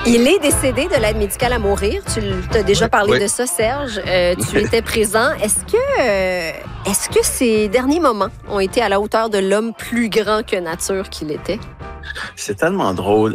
Il est décédé de l'aide médicale à mourir. Tu as déjà parlé de ça, Serge. Tu étais présent. Est-ce que ces derniers moments ont été à la hauteur de l'homme plus grand que nature qu'il était? C'est tellement drôle.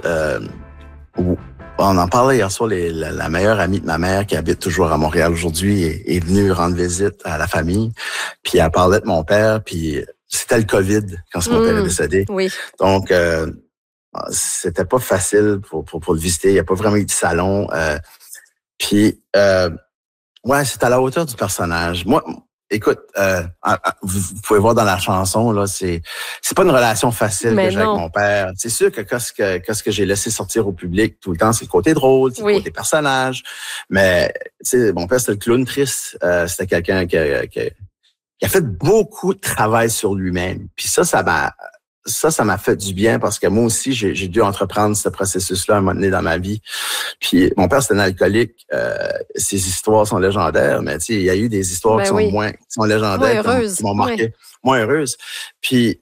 On en parlait hier soir, la meilleure amie de ma mère qui habite toujours à Montréal aujourd'hui est venue rendre visite à la famille. Puis elle parlait de mon père, puis c'était le COVID quand mon père est décédé. Oui. Donc, c'était pas facile pour le visiter. Il n'y a pas vraiment eu de salon. Puis, c'est à la hauteur du personnage. Moi, écoute, vous pouvez voir dans la chanson, là, c'est pas une relation facile que j'ai avec mon père. C'est sûr que qu'est-ce que j'ai laissé sortir au public tout le temps, c'est le côté drôle, c'est le côté personnage. Mais, tu sais, mon père, c'était le clown triste. C'était quelqu'un qui a fait beaucoup de travail sur lui-même. Puis ça m'a fait du bien parce que moi aussi, j'ai dû entreprendre ce processus-là à un moment donné dans ma vie. Puis mon père, c'était un alcoolique. Ses histoires sont légendaires, mais tu sais, il y a eu des histoires qui sont légendaires, qui m'ont marqué, moins heureuses. Puis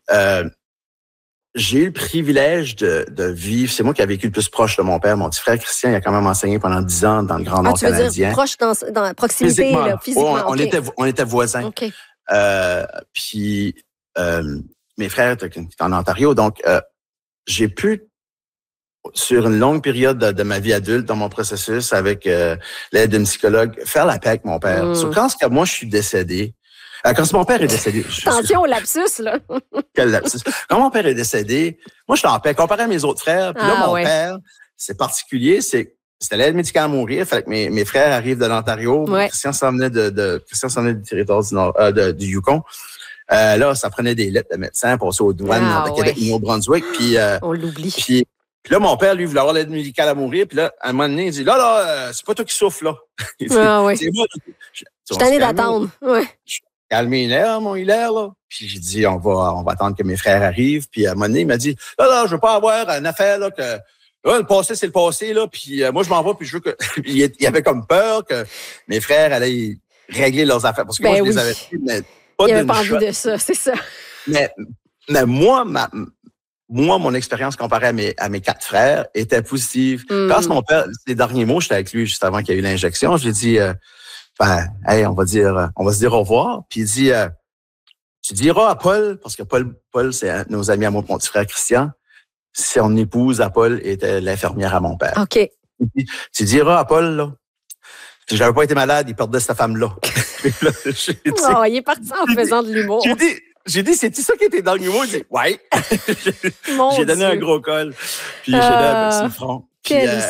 j'ai eu le privilège de vivre. C'est moi qui ai vécu le plus proche de mon père. Mon petit frère Christian, il a quand même enseigné pendant 10 ans dans le Grand Nord canadien. Tu veux dire proche dans la proximité, physiquement. On était voisins. Okay. Puis mes frères étaient en Ontario, donc j'ai pu, sur une longue période de ma vie adulte, dans mon processus, avec l'aide d'un psychologue, faire la paix avec mon père. Quand moi, je suis décédé, quand mon père est décédé... Attention au lapsus, là! Quel lapsus! Quand mon père est décédé, moi, j'étais en paix, comparé à mes autres frères. Puis là, mon père, c'est particulier, c'était l'aide médicale à mourir. Fait que mes frères arrivent de l'Ontario. Christian s'en venait du territoire du Nord, du Yukon. Là, ça prenait des lettres de médecins, passer aux douanes de Québec et Nouveau-Brunswick. Puis, on l'oublie. Puis là, mon père, lui, voulait avoir l'aide médicale à mourir. Puis là, à un moment donné, il dit, c'est pas toi qui souffles, là. Il dit, c'est moi. Je suis tanné d'attendre. Calmez l'air, mon hilaire, là. Puis j'ai dit, on va attendre que mes frères arrivent. Puis à un moment donné, il m'a dit, je veux pas avoir une affaire, là, que... Là, le passé, c'est le passé, là. Puis moi, je m'en vais, puis je veux que... il avait comme peur que mes frères allaient régler leurs affaires. Parce que moi, je les avais pris, mais pas il avait pas envie de ça, c'est ça. Mais moi, mon expérience comparée à mes 4 frères était positive. Quand mon père, les derniers mots, j'étais avec lui juste avant qu'il y ait eu l'injection, je lui ai dit, on va se dire au revoir. Puis il dit, tu diras à Paul, parce que Paul, c'est un de nos amis à moi, mon petit frère Christian, son épouse à Paul était l'infirmière à mon père. OK. Tu diras à Paul, là, si j'avais pas été malade, il perdait cette femme-là. Il est parti en faisant de l'humour. J'ai dit, c'est-tu ça qui était dans l'humour? Il dit, ouais. J'ai donné un gros col. Puis j'ai donné un petit front. Puis, quelle